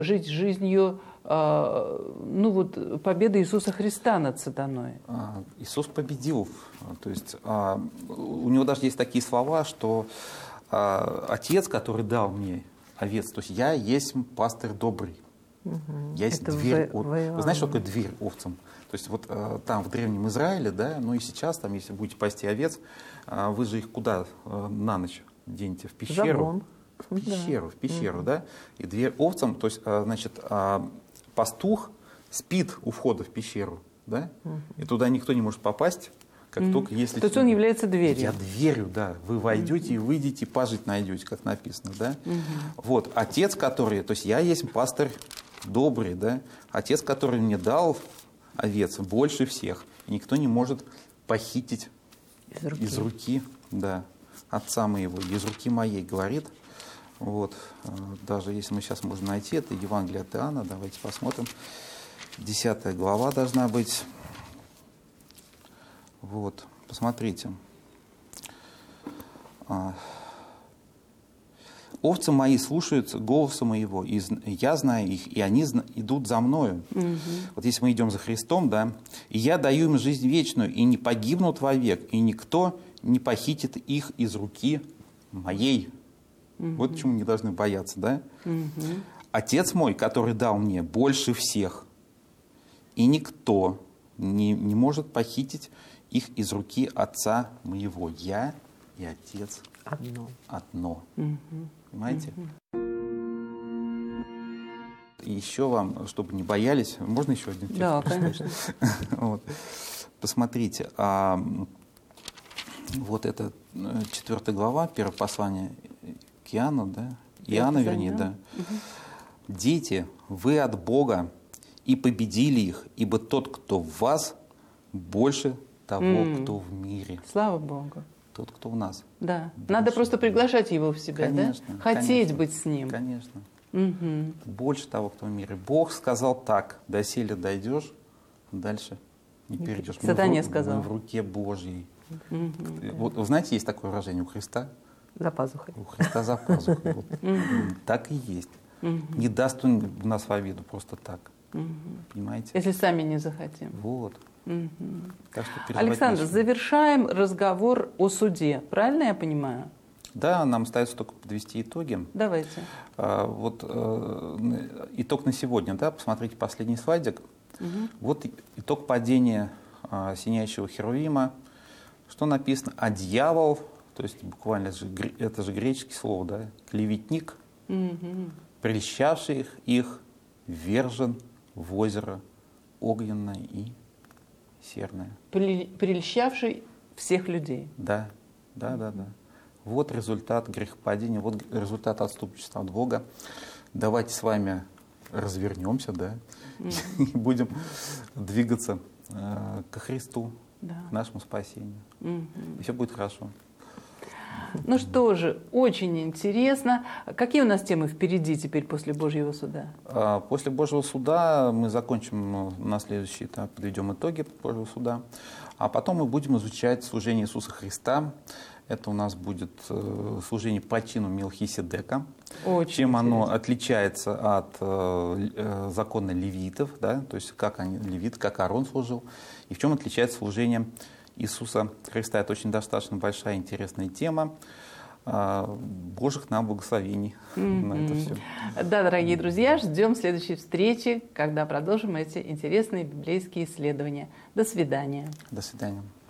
жить жизнью победы Иисуса Христа над сатаной. Иисус победил. То есть у него даже есть такие слова, что Отец, который дал мне овец, то есть я есть пастырь добрый. Я есть дверь. Вы знаете, что такое дверь овцам? То есть вот там в Древнем Израиле, да, ну и сейчас, там, если будете пасти овец, вы же их куда на ночь денете? В пещеру. В пещеру, да. И дверь овцам, то есть, значит, пастух спит у входа в пещеру, да, и туда никто не может попасть, как только если... То есть он является дверью. Я дверью, да. Вы войдете и выйдете, и пажить найдете, как написано, да. Вот, Отец, который, то есть я есть пастырь добрый, да, Отец, который мне дал овец больше всех, и никто не может похитить из руки, да, Отца моего, из руки моей, говорит. Вот, даже если мы сейчас можем найти, это Евангелие от Иоанна, давайте посмотрим. 10 глава должна быть. Вот, посмотрите. «Овцы мои слушаются голоса моего, и я знаю их, и они идут за мною». Вот если мы идем за Христом, да, «И я даю им жизнь вечную, и не погибнут вовек, и никто не похитит их из руки моей». Вот чему не должны бояться, да? «Отец мой, который дал мне больше всех, и никто не может похитить их из руки Отца моего. Я и Отец одно». Понимаете? И еще вам, чтобы не боялись, можно еще один текст? Да, конечно. Вот. Посмотрите, вот это 4 глава, первое послание к Иоанну, да? Иоанна, вернее, да. «Дети, вы от Бога, и победили их, ибо тот, кто в вас, больше того, кто в мире». Слава Богу. Тот, кто в нас. Да. Больше. Надо просто приглашать его в себя, конечно, да? Хотеть конечно, быть с ним. Конечно. Больше того, кто в мире. Бог сказал так: доселе дойдешь, дальше не перейдешь. Сатане сказал. Мы в руке Божьей. Вот, вы знаете, есть такое выражение у Христа? За пазухой. У Христа за пазухой. Вот. Так и есть. Не даст он нас в обиду просто так. Понимаете? Если сами не захотим. Вот. Так что Александр, завершаем разговор о суде. Правильно я понимаю? Да, нам остается только подвести итоги. Давайте. Вот итог на сегодня, да, посмотрите последний слайдик. Вот итог падения синящего Херувима. Что написано? А дьявол, то есть буквально это же греческое слово, да, клеветник, прельщавший их, ввержен в озеро огненное и серное. Прельщавший всех людей. Да. Вот результат грехопадения, вот результат отступничества от Бога. Давайте с вами развернемся, да, и будем двигаться ко Христу, к нашему спасению. И все будет хорошо. Ну что же, очень интересно. Какие у нас темы впереди теперь после Божьего суда? После Божьего суда мы закончим на следующий этап, подведем итоги Божьего суда. А потом мы будем изучать служение Иисуса Христа. Это у нас будет служение по чину Мелхиседека. Чем оно отличается от закона левитов, да? То есть как они, левит, как Аарон служил, и в чем отличается служение Иисуса Христа. Это очень достаточно большая интересная тема. Божьих нам благословений на это все. Да, дорогие друзья, ждем следующей встречи, когда продолжим эти интересные библейские исследования. До свидания. До свидания.